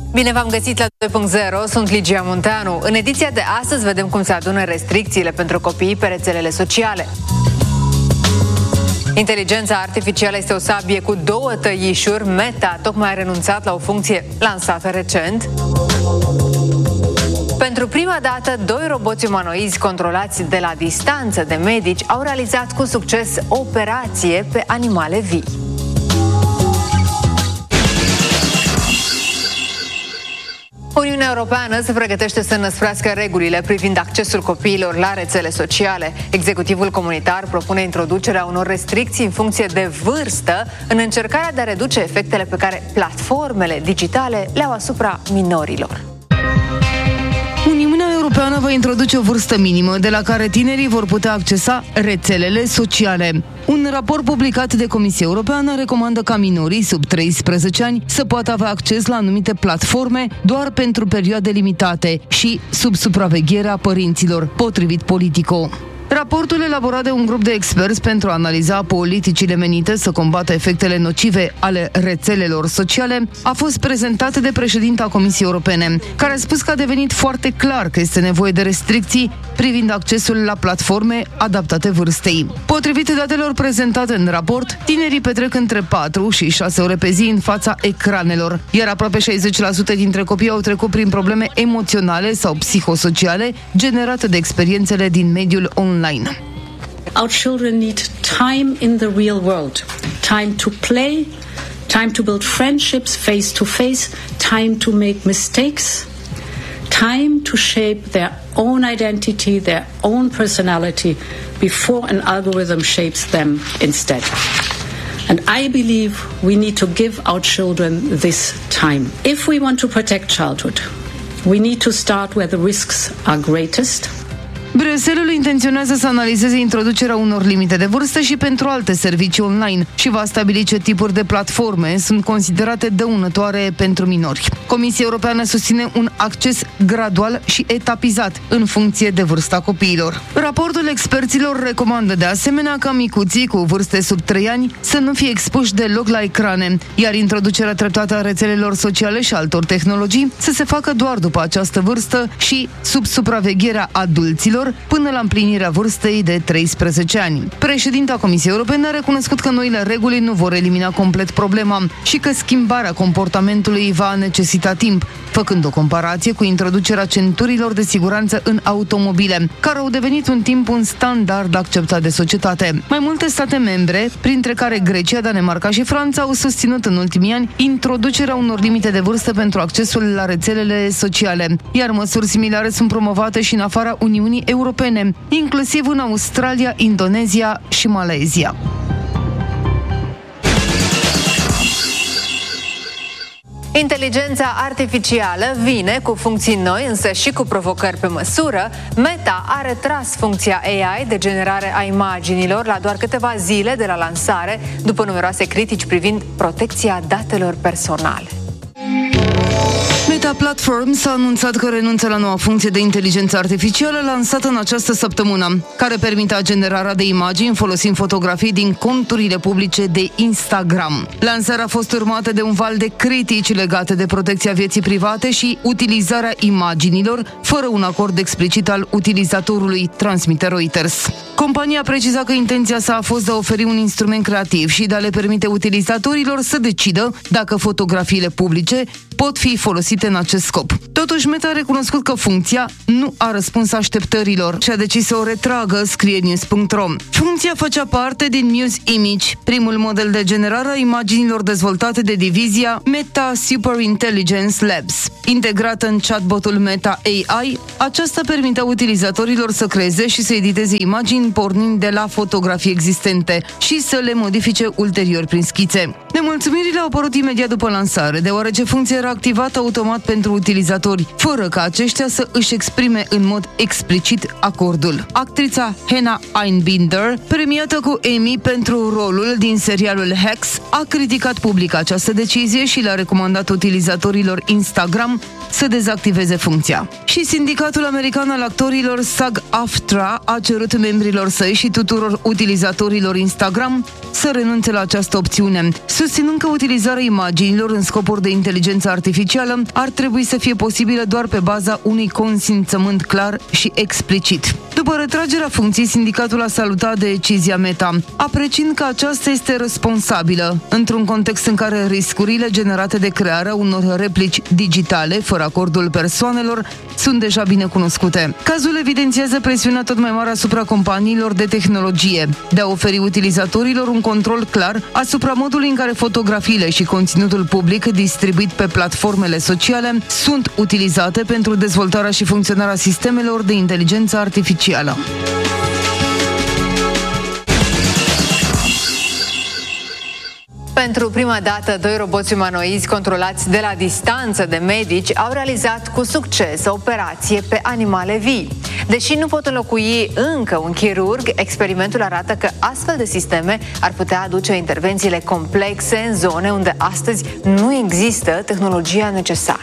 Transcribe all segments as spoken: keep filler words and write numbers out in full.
Bine v-am găsit la doi punct zero, sunt Ligia Munteanu. În ediția de astăzi vedem cum se adună restricțiile pentru copiii pe rețelele sociale. Inteligența artificială este o sabie cu două tăișuri. Meta tocmai a renunțat la o funcție lansată recent. Pentru prima dată, doi roboți umanoizi controlați de la distanță de medici au realizat cu succes o operație pe animale vii. Uniunea Europeană se pregătește să înăsprească regulile privind accesul copiilor la rețele sociale. Executivul comunitar propune introducerea unor restricții în funcție de vârstă în încercarea de a reduce efectele pe care platformele digitale le au asupra minorilor. Uniunea Europeană va introduce o vârstă minimă de la care tinerii vor putea accesa rețelele sociale. Un raport publicat de Comisia Europeană recomandă ca minorii sub treisprezece ani să poată avea acces la anumite platforme doar pentru perioade limitate și sub supravegherea părinților, potrivit Politico. Raportul elaborat de un grup de experți pentru a analiza politicile menite să combată efectele nocive ale rețelelor sociale a fost prezentat de președinta Comisiei Europene, care a spus că a devenit foarte clar că este nevoie de restricții privind accesul la platforme adaptate vârstei. Potrivit datelor prezentate în raport, tinerii petrec între patru și șase ore pe zi în fața ecranelor, iar aproape șaizeci la sută dintre copii au trecut prin probleme emoționale sau psihosociale generate de experiențele din mediul online. Our children need time in the real world, time to play, time to build friendships face to face, time to make mistakes, time to shape their own identity, their own personality before an algorithm shapes them instead. And I believe we need to give our children this time. If we want to protect childhood, we need to start where the risks are greatest. Bruxelles intenționează să analizeze introducerea unor limite de vârstă și pentru alte servicii online și va stabili ce tipuri de platforme sunt considerate dăunătoare pentru minori. Comisia Europeană susține un acces gradual și etapizat în funcție de vârsta copiilor. Raportul experților recomandă de asemenea ca micuții cu vârste sub trei ani să nu fie expuși deloc la ecrane, iar introducerea treptată a rețelelor sociale și altor tehnologii să se facă doar după această vârstă și sub supravegherea adulților până la împlinirea vârstei de treisprezece ani. Președinta Comisiei Europene a recunoscut că noile reguli nu vor elimina complet problema și că schimbarea comportamentului va necesita timp, făcând o comparație cu introducerea centurilor de siguranță în automobile, care au devenit un timp un standard acceptat de societate. Mai multe state membre, printre care Grecia, Danemarca și Franța, au susținut în ultimii ani introducerea unor limite de vârstă pentru accesul la rețelele sociale, iar măsuri similare sunt promovate și în afara Uniunii Europene, inclusiv în Australia, Indonezia și Malaysia. Inteligența artificială vine cu funcții noi, însă și cu provocări pe măsură. Meta a retras funcția A I de generare a imaginilor la doar câteva zile de la lansare, după numeroase critici privind protecția datelor personale. Meta Platforms a anunțat că renunță la noua funcție de inteligență artificială lansată în această săptămână, care permitea generarea de imagini folosind fotografii din conturile publice de Instagram. Lansarea a fost urmată de un val de critici legate de protecția vieții private și utilizarea imaginilor, fără un acord explicit al utilizatorului, transmite Reuters. Compania preciza că intenția sa a fost de a oferi un instrument creativ și de a le permite utilizatorilor să decidă dacă fotografiile publice pot fi folosite în acest scop. Totuși, Meta a recunoscut că funcția nu a răspuns așteptărilor și a decis să o retragă, scrie news punct ro. Funcția făcea parte din Muse Image, primul model de generare a imaginilor dezvoltate de divizia Meta Superintelligence Labs. Integrată în chatbotul Meta A I, aceasta permitea utilizatorilor să creeze și să editeze imagini pornind de la fotografii existente și să le modifice ulterior prin schițe. Nemulțumirile au apărut imediat după lansare, deoarece funcția era activată automat pentru utilizatori, fără ca aceștia să își exprime în mod explicit acordul. Actrița Hannah Einbinder, premiată cu Emmy pentru rolul din serialul Hacks, a criticat public această decizie și le-a recomandat utilizatorilor Instagram să dezactiveze funcția. Și Sindicatul American al Actorilor SAG-AFTRA a cerut membrilor săi și tuturor utilizatorilor Instagram să renunțe la această opțiune, susținând că utilizarea imaginilor în scopuri de inteligență artificială ar trebui să fie posibilă doar pe baza unui consimțământ clar și explicit. După retragerea funcției, sindicatul a salutat decizia Meta, apreciind că aceasta este responsabilă, într-un context în care riscurile generate de crearea unor replici digitale, fără acordul persoanelor, sunt deja bine cunoscute. Cazul evidențiază presiunea tot mai mare asupra companiilor de tehnologie, de a oferi utilizatorilor un control clar asupra modului în care fotografiile și conținutul public distribuit pe platformele sociale sunt utilizate pentru dezvoltarea și funcționarea sistemelor de inteligență artificială. Pentru prima dată, doi roboți umanoizi controlați de la distanță de medici au realizat cu succes o operație pe animale vii. Deși nu pot înlocui încă un chirurg, experimentul arată că astfel de sisteme ar putea aduce intervențiile complexe în zone unde astăzi nu există tehnologia necesară.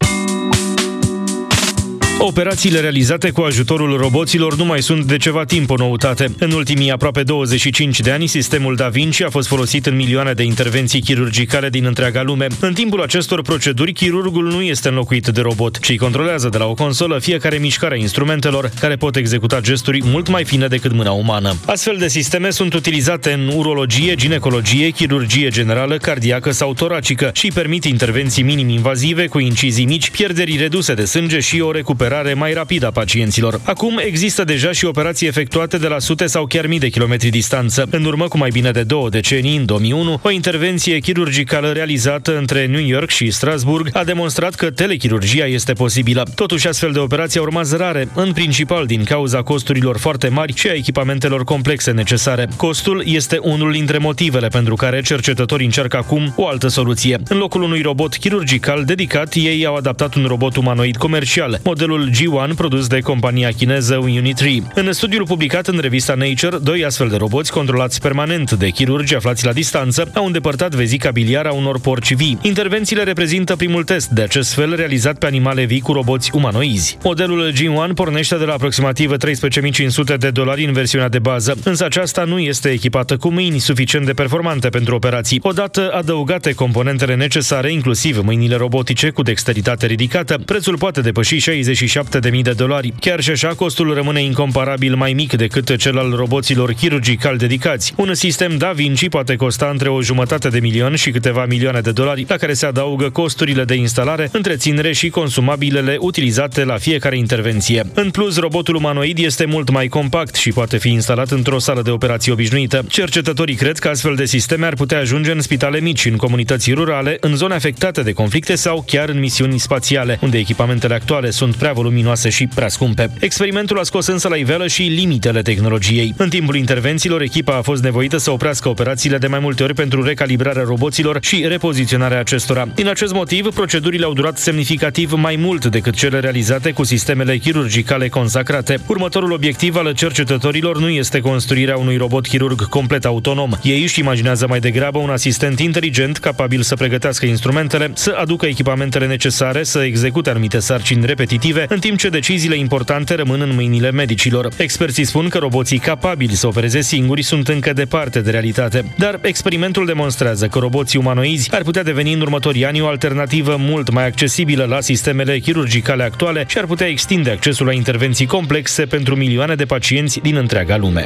Operațiile realizate cu ajutorul roboților nu mai sunt de ceva timp o noutate. În ultimii aproape douăzeci și cinci de ani, sistemul Da Vinci a fost folosit în milioane de intervenții chirurgicale din întreaga lume. În timpul acestor proceduri, chirurgul nu este înlocuit de robot, ci controlează de la o consolă fiecare mișcare a instrumentelor, care pot executa gesturi mult mai fine decât mâna umană. Astfel de sisteme sunt utilizate în urologie, ginecologie, chirurgie generală, cardiacă sau toracică și permit intervenții minim-invazive cu incizii mici, pierderi reduse de sânge și o recuperare mai rapidă a pacienților. Acum există deja și operații efectuate de la sute sau chiar mii de kilometri distanță. În urmă cu mai bine de două decenii, în două mii unu, o intervenție chirurgicală realizată între New York și Strasbourg a demonstrat că telechirurgia este posibilă. Totuși, astfel de operații au rămas rare, în principal din cauza costurilor foarte mari și a echipamentelor complexe necesare. Costul este unul dintre motivele pentru care cercetătorii încearcă acum o altă soluție. În locul unui robot chirurgical dedicat, ei au adaptat un robot umanoid comercial, modelul G unu produs de compania chineză Unitree. În studiul publicat în revista Nature, doi astfel de roboți controlați permanent de chirurgi aflați la distanță au îndepărtat vezica biliară a unor porci vii. Intervențiile reprezintă primul test de acest fel realizat pe animale vii cu roboți umanoizi. Modelul G unu pornește de la aproximativ treisprezece mii cinci sute de dolari în versiunea de bază, însă aceasta nu este echipată cu mâini suficient de performante pentru operații. Odată adăugate componentele necesare, inclusiv mâinile robotice cu dexteritate ridicată, prețul poate depăși șaizeci și șapte de mii de dolari. Chiar și așa, costul rămâne incomparabil mai mic decât cel al roboților chirurgicali dedicați. Un sistem Da Vinci poate costa între o jumătate de milion și câteva milioane de dolari, la care se adaugă costurile de instalare, întreținere și consumabilele utilizate la fiecare intervenție. În plus, robotul umanoid este mult mai compact și poate fi instalat într-o sală de operații obișnuită. Cercetătorii cred că astfel de sisteme ar putea ajunge în spitale mici, în comunități rurale, în zone afectate de conflicte sau chiar în misiuni spațiale, unde echipamentele actuale sunt prea voluminoase și prea scumpe. Experimentul a scos însă la iveală și limitele tehnologiei. În timpul intervențiilor, echipa a fost nevoită să oprească operațiile de mai multe ori pentru recalibrarea roboților și repoziționarea acestora. Din acest motiv, procedurile au durat semnificativ mai mult decât cele realizate cu sistemele chirurgicale consacrate. Următorul obiectiv al cercetătorilor nu este construirea unui robot chirurg complet autonom. Ei își imaginează mai degrabă un asistent inteligent capabil să pregătească instrumentele, să aducă echipamentele necesare, să execute anumite sarcini repetitive, în timp ce deciziile importante rămân în mâinile medicilor. Experții spun că roboții capabili să opereze singuri sunt încă departe de realitate, dar experimentul demonstrează că roboții umanoizi ar putea deveni în următorii ani o alternativă mult mai accesibilă la sistemele chirurgicale actuale și ar putea extinde accesul la intervenții complexe pentru milioane de pacienți din întreaga lume.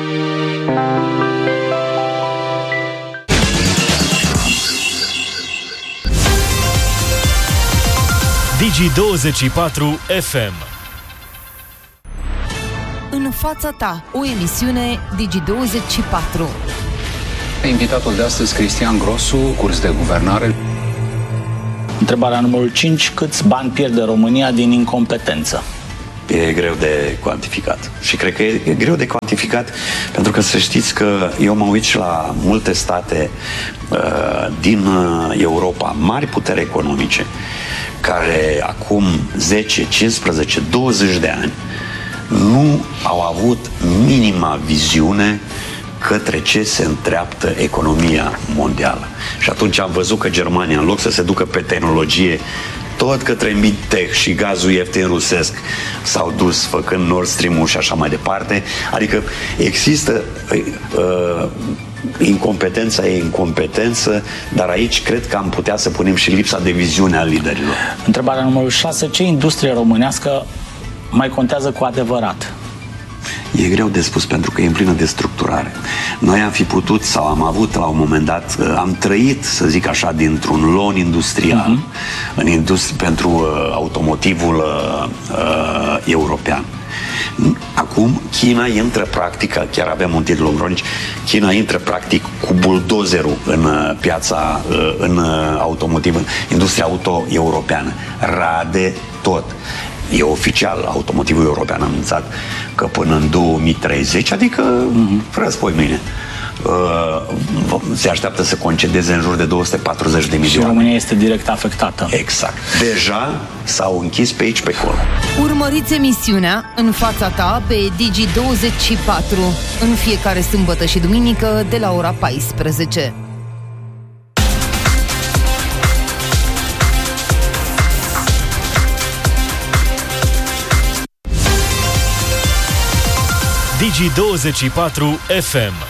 Digi douăzeci și patru F M. În fața ta, o emisiune Digi douăzeci și patru. Invitatul de astăzi, Cristian Grosu, curs de guvernare. Întrebarea numărul cinci. Câți bani pierde România din incompetență? E greu de cuantificat. Și cred că e, e greu de cuantificat pentru că să știți că eu mă uit și la multe state uh, din uh, Europa, mari puteri economice, care acum zece, cincisprezece, douăzeci de ani nu au avut minima viziune către ce se îndreaptă economia mondială. Și atunci am văzut că Germania, în loc să se ducă pe tehnologie tot către Midtech și gazul ieftin rusesc s-au dus făcând Nord Stream-ul și așa mai departe. Adică există uh, incompetența e incompetență, dar aici cred că am putea să punem și lipsa de viziune a liderilor. Întrebarea numărul șase. Ce industrie românească mai contează cu adevărat? E greu de spus pentru că e în plină destructurare. Noi am fi putut sau am avut la un moment dat, am trăit, să zic așa, dintr-un loan industrial uh-huh. în industrie, pentru uh, automotivul uh, uh, european. Acum China intră practic, chiar avem un titlu cronic, China intră practic cu buldozerul în uh, piața, uh, în uh, automotiv, în industria auto europeană. Rade tot. E oficial, automotivul european a anunțat că până în două mii treizeci, adică mm-hmm. răspoi mâine, uh, se așteaptă să concedeze în jur de două sute patruzeci de milioane. Și România este direct afectată. Exact. Deja s-au închis pe aici, pe acolo. Urmăriți emisiunea În fața ta pe Digi douăzeci și patru în fiecare sâmbătă și duminică de la ora paisprezece. Digi douăzeci și patru F M.